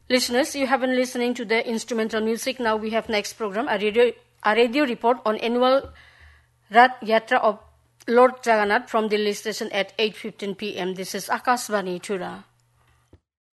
Listeners, you have been listening to the instrumental music. Now we have next program, a radio report on annual Rath Yatra of Lord Jagannath from Delhi station at 8:15 p.m. This is Akashvani Thura.